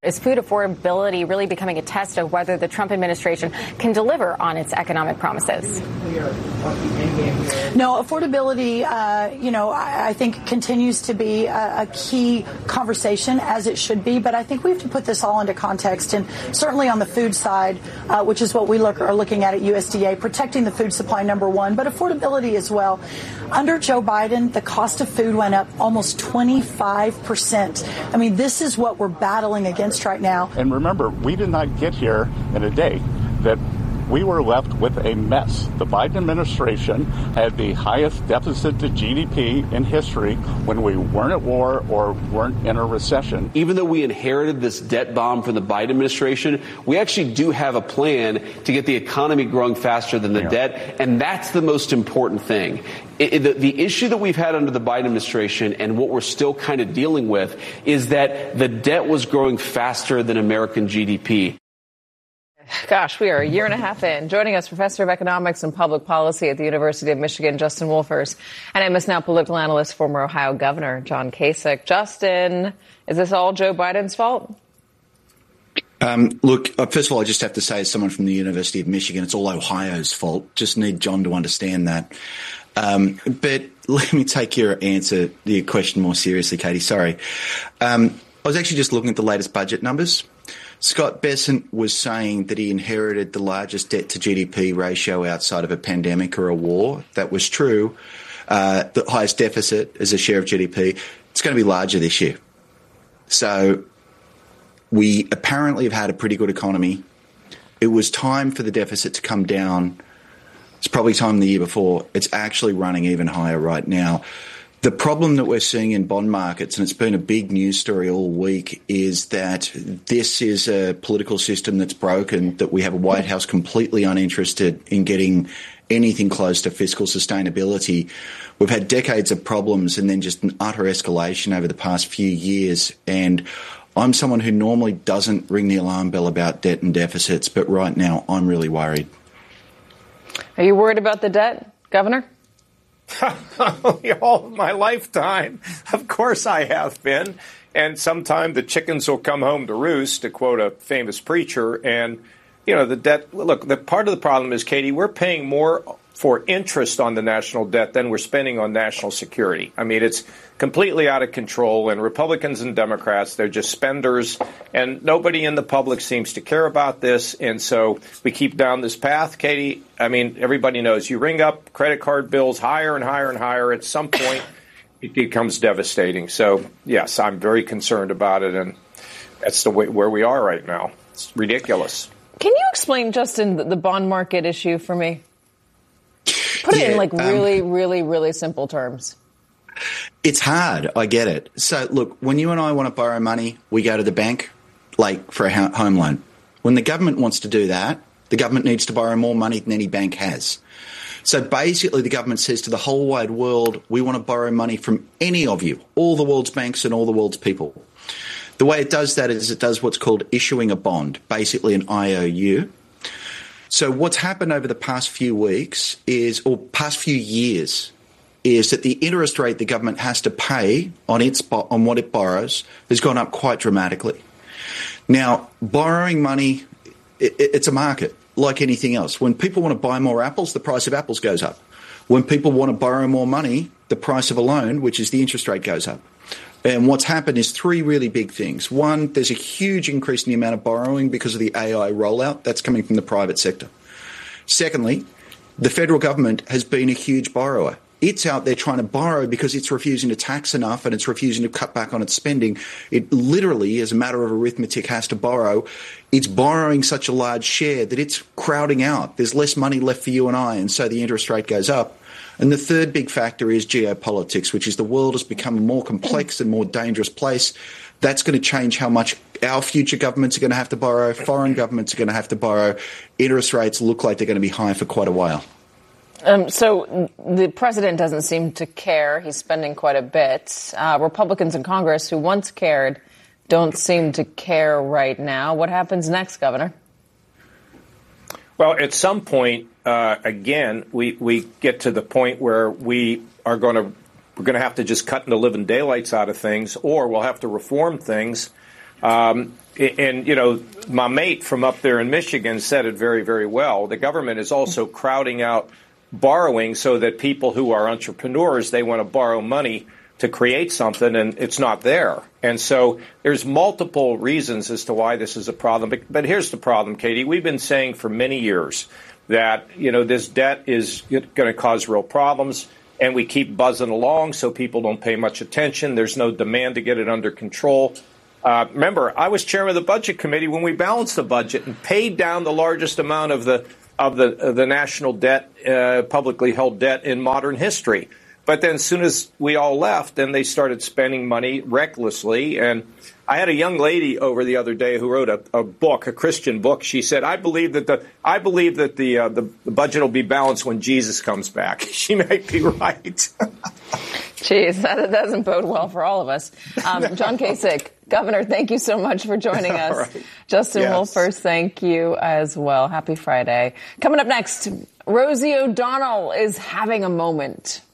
Is food affordability really becoming a test of whether the Trump administration can deliver on its economic promises? No, affordability, I think continues to be a key conversation, as it should be. But I think we have to put this all into context. And certainly on the food side, which is what we are looking at USDA, protecting the food supply, number one, but affordability as well. Under Joe Biden, the cost of food went up almost 25%. I mean, this is what we're battling against right now. And remember, we did not get here in a day. That we were left with a mess. The Biden administration had the highest deficit to GDP in history when we weren't at war or weren't in a recession. Even though we inherited this debt bomb from the Biden administration, we actually do have a plan to get the economy growing faster than the debt, and that's the most important thing. The issue that we've had under the Biden administration and what we're still kind of dealing with is that the debt was growing faster than American GDP. Gosh, we are a year and a half in. Joining us, Professor of Economics and Public Policy at the University of Michigan, Justin Wolfers, and MS NOW political analyst, former Ohio Governor John Kasich. Justin, is this all Joe Biden's fault? Look, first of all, I just have to say, as someone from the University of Michigan, it's all Ohio's fault. Just need John to understand that. But let me take your question more seriously, Katie. Sorry. I was actually just looking at the latest budget numbers. Scott Bessent was saying that he inherited the largest debt to GDP ratio outside of a pandemic or a war. That was true. The highest deficit as a share of GDP. It's going to be larger this year. So we apparently have had a pretty good economy. It was time for the deficit to come down. It's probably time the year before. It's actually running even higher right now. The problem that we're seeing in bond markets, and it's been a big news story all week, is that this is a political system that's broken, that we have a White House completely uninterested in getting anything close to fiscal sustainability. We've had decades of problems and then just an utter escalation over the past few years. And I'm someone who normally doesn't ring the alarm bell about debt and deficits, but right now I'm really worried. Are you worried about the debt, Governor? All of my lifetime, of course I have been. And sometime the chickens will come home to roost, to quote a famous preacher. And, the debt, look, the part of the problem is, Katie, we're paying more for interest on the national debt than we're spending on national security. I mean, it's completely out of control. And Republicans and Democrats, they're just spenders. And nobody in the public seems to care about this. And so we keep down this path, Katie. I mean, everybody knows you ring up credit card bills higher and higher and higher. At some point, it becomes devastating. So, yes, I'm very concerned about it. And that's the way where we are right now. It's ridiculous. Can you explain, Justin, the bond market issue for me? Put it in really, really, really simple terms. It's hard. I get it. So, look, when you and I want to borrow money, we go to the bank, like for a home loan. When the government wants to do that, the government needs to borrow more money than any bank has. So basically, the government says to the whole wide world, we want to borrow money from any of you, all the world's banks and all the world's people. The way it does that is it does what's called issuing a bond, basically an IOU. So what's happened over the past few weeks or past few years is that the interest rate the government has to pay on what it borrows has gone up quite dramatically. Now, borrowing money, it's a market like anything else. When people want to buy more apples, the price of apples goes up. When people want to borrow more money, the price of a loan, which is the interest rate, goes up. And what's happened is three really big things. One, there's a huge increase in the amount of borrowing because of the AI rollout. That's coming from the private sector. Secondly, the federal government has been a huge borrower. It's out there trying to borrow because it's refusing to tax enough and it's refusing to cut back on its spending. It literally, as a matter of arithmetic, has to borrow. It's borrowing such a large share that it's crowding out. There's less money left for you and I, and so the interest rate goes up. And the third big factor is geopolitics, which is the world has become a more complex and more dangerous place. That's going to change how much our future governments are going to have to borrow. Foreign governments are going to have to borrow. Interest rates look like they're going to be high for quite a while. So the president doesn't seem to care. He's spending quite a bit. Republicans in Congress who once cared don't seem to care right now. What happens next, Governor? Well, at some point, again, we get to the point where we're going to have to just cut the living daylights out of things, or we'll have to reform things And, you know, my mate from up there in Michigan said it very, very well. The government is also crowding out borrowing so that people who are entrepreneurs, they want to borrow money to create something, and it's not there. And so there's multiple reasons as to why this is a problem. But here's the problem, Katie. We've been saying for many years that, you know, this debt is going to cause real problems, and we keep buzzing along so people don't pay much attention. There's no demand to get it under control. Remember, I was chairman of the Budget Committee when we balanced the budget and paid down the largest amount of the national debt, publicly held debt in modern history. But then as soon as we all left, then they started spending money recklessly. And I had a young lady over the other day who wrote a book, a Christian book. She said, I believe that the budget will be balanced when Jesus comes back. She might be right. Jeez, that doesn't bode well for all of us. John Kasich, Governor, thank you so much for joining us. Right. Justin Wolfers, thank you as well. Happy Friday. Coming up next, Rosie O'Donnell is having a moment.